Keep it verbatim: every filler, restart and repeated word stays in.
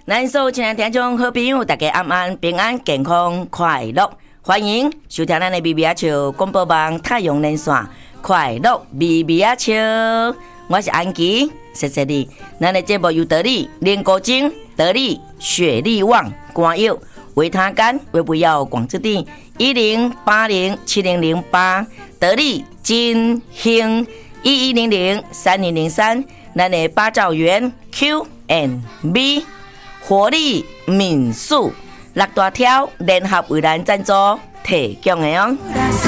咱所有亲爱听众好朋友，大家晚安，平安健康快乐，欢迎收听咱的咪咪仔笑广播网太阳连线，快乐咪咪仔笑，我是安琪，谢谢你。咱的节目由得力莲果精、得力雪力旺、肝药、维他甘、维不药广之地一零八零七零零八，得力金兴一一零零三零零三，咱的八兆元 Q and B。活力民宿六大条联合为咱赞助提供的哦。